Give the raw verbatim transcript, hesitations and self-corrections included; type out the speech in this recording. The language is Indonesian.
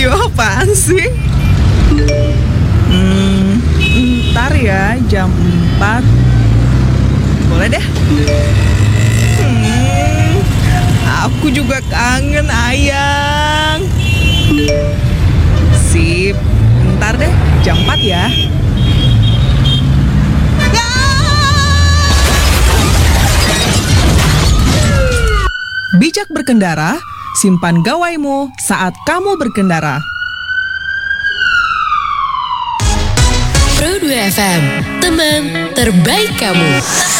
Video apaan sih? Hmm, ntar ya, jam empat. Boleh deh. Hmm, aku juga kangen ayang. Sip, ntar deh, jam empat ya. Bijak berkendara, simpan gawaimu saat kamu berkendara. Pro dua F M, teman terbaik kamu.